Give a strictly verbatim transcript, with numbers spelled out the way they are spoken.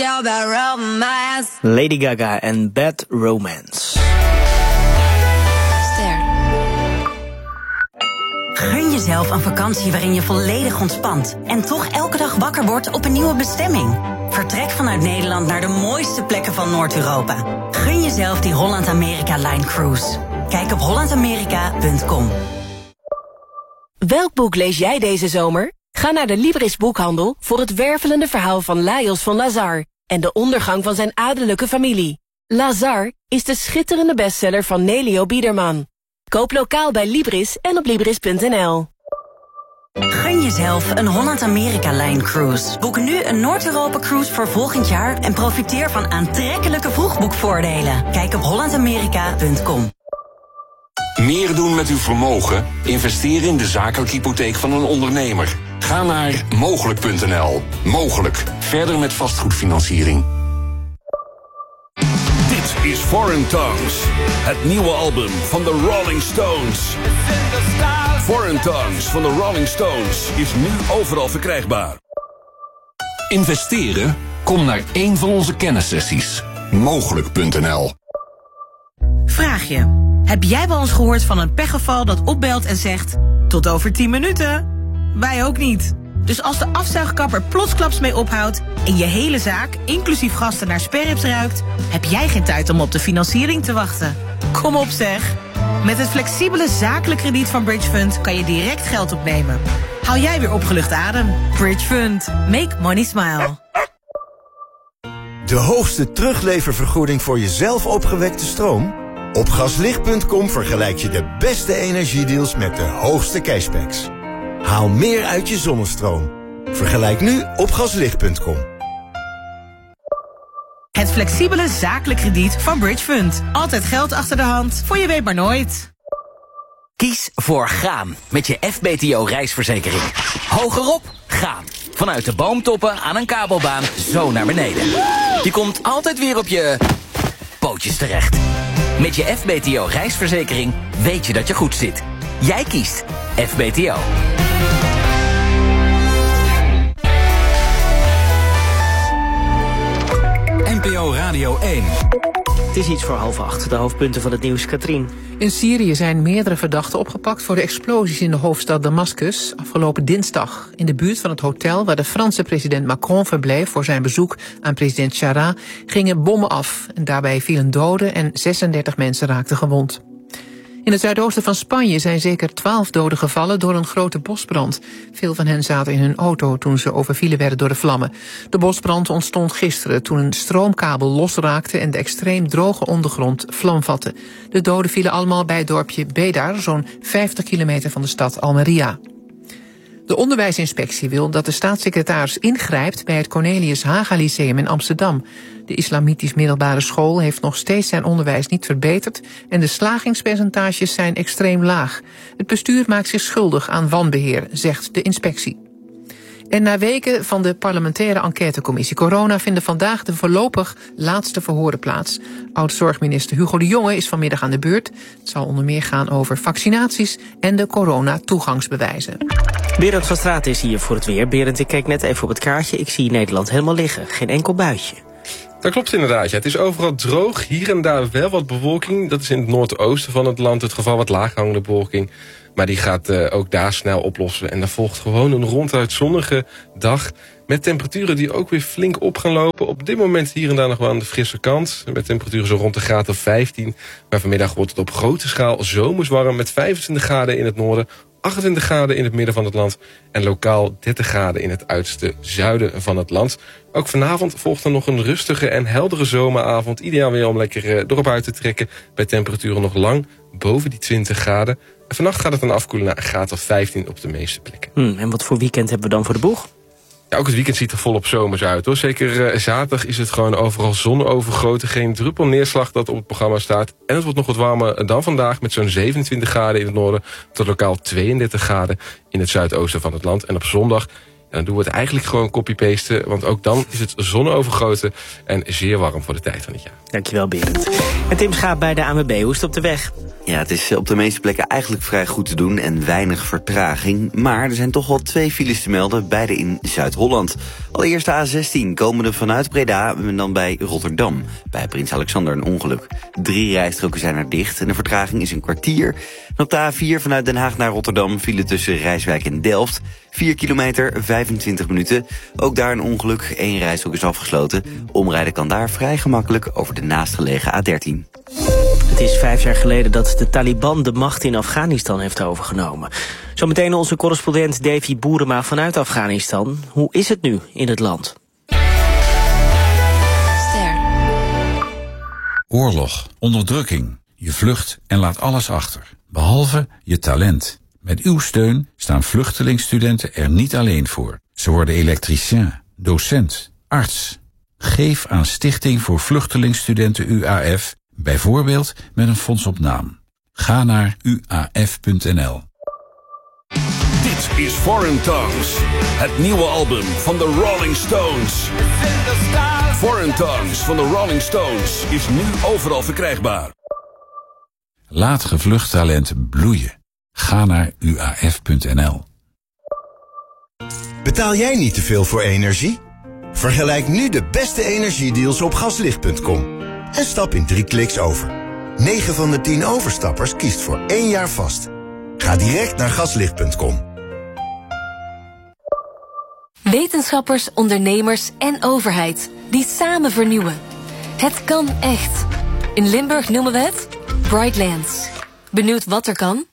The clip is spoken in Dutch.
Lady Gaga en Bad Romance. Gun jezelf een vakantie waarin je volledig ontspant en toch elke dag wakker wordt op een nieuwe bestemming. Vertrek vanuit Nederland naar de mooiste plekken van Noord-Europa. Gun jezelf die Holland-Amerika-Line Cruise. Kijk op holland amerika punt com. Welk boek lees jij deze zomer? Ga naar de Libris boekhandel voor het wervelende verhaal van Lajos van Lazar en de ondergang van zijn adellijke familie. Lazar is de schitterende bestseller van Nelio Biederman. Koop lokaal bij Libris en op libris punt n l. Gun jezelf een Holland-Amerika-Line Cruise. Boek nu een Noord-Europa-cruise voor volgend jaar en profiteer van aantrekkelijke vroegboekvoordelen. Kijk op holland amerika punt com. Meer doen met uw vermogen? Investeer in de zakelijke hypotheek van een ondernemer. Ga naar mogelijk punt n l. Mogelijk. Verder met vastgoedfinanciering. Dit is Foreign Tongues, het nieuwe album van de Rolling Stones. Foreign Tongues van de Rolling Stones is nu overal verkrijgbaar. Investeren? Kom naar één van onze kennissessies. mogelijk punt n l. Vraag je. Heb jij wel eens gehoord van een pechgeval dat opbelt en zegt... tot over tien minuten? Wij ook niet. Dus als de afzuigkapper plotsklaps mee ophoudt... en je hele zaak, inclusief gasten, naar sperrips ruikt... heb jij geen tijd om op de financiering te wachten. Kom op zeg. Met het flexibele zakelijk krediet van Bridge Fund... kan je direct geld opnemen. Hou jij weer opgelucht adem. Bridge Fund. Make money smile. De hoogste terugleververgoeding voor jezelf opgewekte stroom? Op gaslicht punt com vergelijk je de beste energiedeals met de hoogste cashbacks. Haal meer uit je zonnestroom. Vergelijk nu op gaslicht punt com. Het flexibele zakelijk krediet van Bridge Fund. Altijd geld achter de hand, voor je weet maar nooit. Kies voor gaan met je F B T O reisverzekering. Hogerop, gaan. Vanuit de boomtoppen aan een kabelbaan zo naar beneden. Je komt altijd weer op je pootjes terecht. Met je F B T O reisverzekering weet je dat je goed zit. Jij kiest F B T O. N P O Radio één. Het is iets voor half acht, de hoofdpunten van het nieuws. Katrien. In Syrië zijn meerdere verdachten opgepakt voor de explosies in de hoofdstad Damascus afgelopen dinsdag. In de buurt van het hotel waar de Franse president Macron verbleef voor zijn bezoek aan president Chara gingen bommen af. En daarbij vielen doden en zesendertig mensen raakten gewond. In het zuidoosten van Spanje zijn zeker twaalf doden gevallen door een grote bosbrand. Veel van hen zaten in hun auto toen ze overvielen werden door de vlammen. De bosbrand ontstond gisteren toen een stroomkabel losraakte en de extreem droge ondergrond vlam vatte. De doden vielen allemaal bij het dorpje Bedar, zo'n vijftig kilometer van de stad Almeria. De onderwijsinspectie wil dat de staatssecretaris ingrijpt bij het Cornelius Haga Lyceum in Amsterdam. De islamitisch middelbare school heeft nog steeds zijn onderwijs niet verbeterd en de slagingspercentages zijn extreem laag. Het bestuur maakt zich schuldig aan wanbeheer, zegt de inspectie. En na weken van de parlementaire enquêtecommissie Corona vinden vandaag de voorlopig laatste verhoren plaats. Oud-zorgminister Hugo de Jonge is vanmiddag aan de beurt. Het zal onder meer gaan over vaccinaties en de corona-toegangsbewijzen. Berend van Straat is hier voor het weer. Berend, ik kijk net even op het kaartje. Ik zie Nederland helemaal liggen. Geen enkel buitje. Dat klopt inderdaad. Ja. Het is overal droog. Hier en daar wel wat bewolking. Dat is in het noordoosten van het land het geval, wat laaghangende bewolking. Maar die gaat uh, ook daar snel oplossen. En dan volgt gewoon een ronduit zonnige dag. Met temperaturen die ook weer flink op gaan lopen. Op dit moment hier en daar nog wel aan de frisse kant. Met temperaturen zo rond de graad of vijftien. Maar vanmiddag wordt het op grote schaal zomers warm. Met vijfentwintig graden in het noorden. achtentwintig graden in het midden van het land. En lokaal dertig graden in het uiterste zuiden van het land. Ook vanavond volgt er nog een rustige en heldere zomeravond. Ideaal weer om lekker uh, erop uit te trekken. Bij temperaturen nog lang boven die twintig graden. En vannacht gaat het dan afkoelen naar een graad of vijftien op de meeste plekken. Hmm, en wat voor weekend hebben we dan voor de boeg? Ja, ook het weekend ziet er volop zomers uit, hoor. Zeker uh, zaterdag is het gewoon overal zonovergoten. Geen druppel neerslag dat op het programma staat. En het wordt nog wat warmer dan vandaag met zo'n zevenentwintig graden in het noorden tot lokaal tweeëndertig graden in het zuidoosten van het land. En op zondag dan doen we het eigenlijk gewoon copy-pasten. Want ook dan is het zonovergoten en zeer warm voor de tijd van het jaar. Dankjewel, Berend. En Tim Schaap bij de A N W B. Hoe is het op de weg? Ja, het is op de meeste plekken eigenlijk vrij goed te doen en weinig vertraging. Maar er zijn toch wel twee files te melden, beide in Zuid-Holland. Allereerst de A zestien, komende vanuit Breda en dan bij Rotterdam. Bij Prins Alexander een ongeluk. Drie rijstroken zijn er dicht en de vertraging is een kwartier. En op de A vier vanuit Den Haag naar Rotterdam file tussen Rijswijk en Delft. vier kilometer, vijfentwintig minuten. Ook daar een ongeluk, één rijstrook is afgesloten. Omrijden kan daar vrij gemakkelijk over de naastgelegen A dertien. Het is vijf jaar geleden dat de Taliban de macht in Afghanistan heeft overgenomen. Zometeen onze correspondent Davy Boerema vanuit Afghanistan. Hoe is het nu in het land? Ster. Oorlog, onderdrukking. Je vlucht en laat alles achter. Behalve je talent. Met uw steun staan vluchtelingstudenten er niet alleen voor. Ze worden elektricien, docent, arts. Geef aan Stichting voor Vluchtelingstudenten U A F... bijvoorbeeld met een fonds op naam. Ga naar u a f punt n l. Dit is Foreign Tongues, het nieuwe album van de Rolling Stones. Foreign Tongues van de Rolling Stones is nu overal verkrijgbaar. Laat gevlucht talent bloeien. Ga naar u a f punt n l. Betaal jij niet te veel voor energie? Vergelijk nu de beste energiedeals op gaslicht punt com. En stap in drie kliks over. negen van de tien overstappers kiest voor één jaar vast. Ga direct naar gaslicht punt com. Wetenschappers, ondernemers en overheid die samen vernieuwen. Het kan echt. In Limburg noemen we het Brightlands. Benieuwd wat er kan?